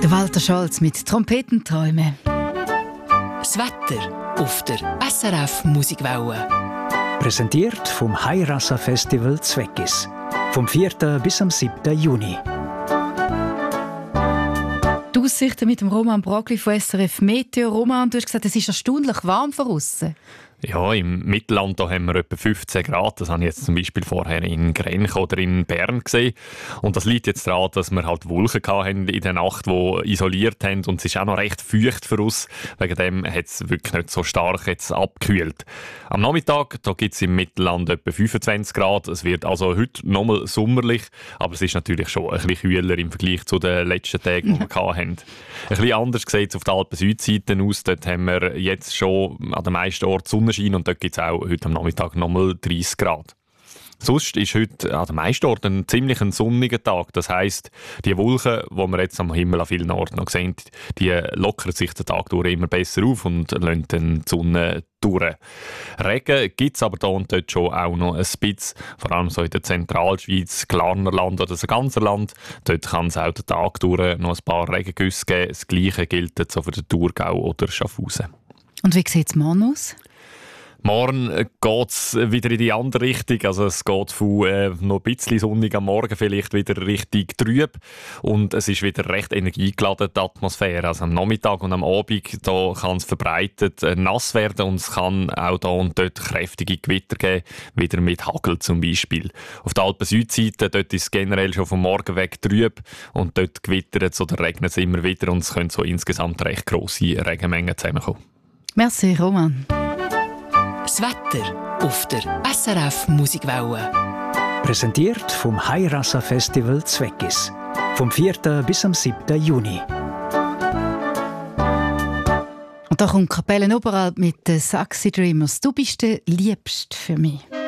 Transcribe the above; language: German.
Der Walter Scholz mit Trompetenträume. Das Wetter auf der SRF Musikwelle. Präsentiert vom Hayrasa Festival Zweckis. Vom 4. bis am 7. Juni. Die Aussichten mit dem Roman Brogli von SRF Meteo. Roman, du hast gesagt, es ist erstaunlich warm von aussen. Ja, im Mittelland da haben wir etwa 15 Grad. Das habe ich jetzt zum Beispiel vorher in Grench oder in Bern gesehen. Und das liegt jetzt daran, dass wir halt Wolken hatten in der Nacht, die isoliert haben. Und es ist auch noch recht feucht für uns. Wegen dem hat es wirklich nicht so stark jetzt abgekühlt. Am Nachmittag gibt es im Mittelland etwa 25 Grad. Es wird also heute nochmal sommerlich. Aber es ist natürlich schon ein bisschen kühler im Vergleich zu den letzten Tagen, die wir hatten. Ein bisschen anders sieht es auf der Alpen-Südseite aus. Dort haben wir jetzt schon an den meisten Orten Sonnenschein und dort gibt es auch heute am Nachmittag nochmal 30 Grad. Sonst ist heute an den meisten Orten ein ziemlich sonniger Tag. Das heisst, die Wolken, die wir jetzt am Himmel an vielen Orten noch sehen, die lockern sich den Tag durch immer besser auf und lassen dann die Sonne durch. Regen gibt es aber da und dort schon auch noch ein bisschen, vor allem so in der Zentralschweiz, Glarnerland oder das ganze Land. Dort kann es auch den Tag durch noch ein paar Regengüsse geben. Das Gleiche gilt jetzt so für den Thurgau oder Schaffhausen. Und wie sieht es morgen aus? Morgen geht es wieder in die andere Richtung. Also es geht von noch ein bisschen sonnig am Morgen vielleicht wieder richtig trüb. Und es ist wieder recht energiegeladen, die Atmosphäre. Also am Nachmittag und am Abend da kann es verbreitet nass werden und es kann auch da und dort kräftige Gewitter geben, wieder mit Hagel zum Beispiel. Auf der Alpen-Südseite dort ist es generell schon vom Morgen weg trüb und dort gewittert es oder regnet es immer wieder und es können so insgesamt recht grosse Regenmengen zusammenkommen. Merci, Roman. Das Wetter auf der SRF Musikwelle. Präsentiert vom Hayrasa Festival Zweckis. Vom 4. bis am 7. Juni. Und da kommt Kapelle Oberalp mit den Sexy Dreamers. Du bist der Liebste für mich.